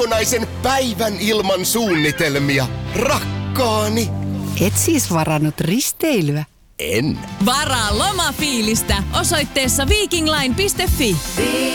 Naisen päivän ilman suunnitelmia. Rakkaani. Et siis varannut risteilyä? En. Varaa lomafiilistä osoitteessa vikingline.fi.